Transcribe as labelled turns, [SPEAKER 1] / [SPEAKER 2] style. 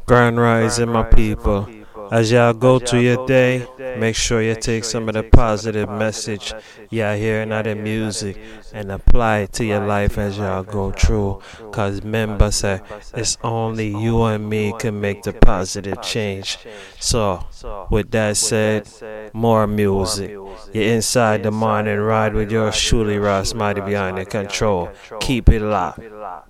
[SPEAKER 1] Grand Rising, my people. As y'all go through your day, make sure you take some of the positive message y'all hearing out of music and apply it to your life as y'all go through. Cause remember, say, it's only you and me can make the positive change. So, with that said, more music. You're inside the morning ride with your Shuli Ross Mighty behind the control. Keep it locked.